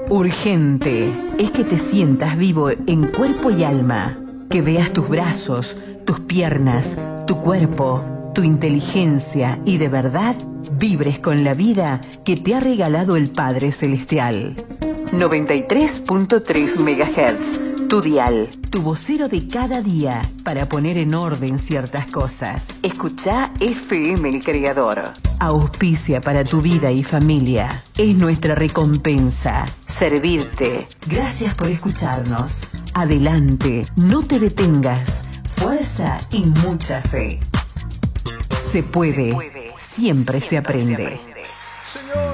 Urgente es que te sientas vivo en cuerpo y alma, que veas tus brazos, tus piernas, tu cuerpo, tu inteligencia y de verdad vibres con la vida que te ha regalado el Padre Celestial. 93.3 MHz, tu dial, tu vocero de cada día para poner en orden ciertas cosas. Escuchá FM El Creador. Auspicia para tu vida y familia. Es nuestra recompensa, servirte. Gracias por escucharnos. Adelante, no te detengas. Fuerza y mucha fe. Se puede, siempre se aprende. Señor.